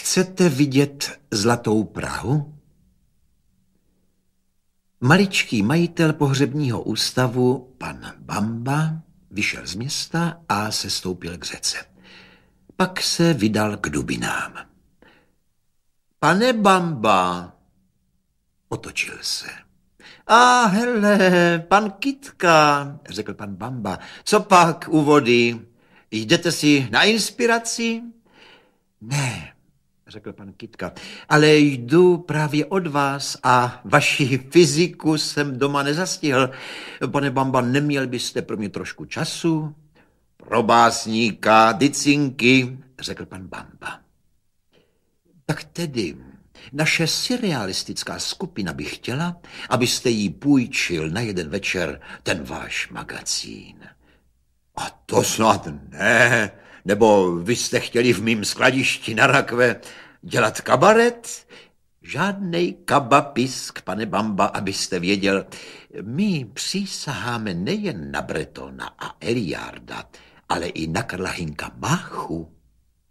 Chcete vidět zlatou Prahu? Maličký majitel pohřebního ústavu, pan Bamba, vyšel z města a sestoupil k řece. Pak se vydal k dubinám. Pane Bamba, otočil se. Hele, pan Kytka, řekl pan Bamba. Co pak u vody? Jdete si na inspiraci? Ne, řekl pan Kytka, ale jdu právě od vás a vaši fyziku jsem doma nezastihl. Pane Bamba, neměl byste pro mě trošku času? Pro básníka, dicinky, řekl pan Bamba. Tak tedy, naše surrealistická skupina by chtěla, abyste jí půjčil na jeden večer ten váš magazín. A to snad ne, nebo vy jste chtěli v mým skladišti na rakve dělat kabaret? Žádnej kabapisk, pane Bamba, abyste věděl. My přísaháme nejen na Bretona a Eliarda, ale i na Karla Hynka Máchu.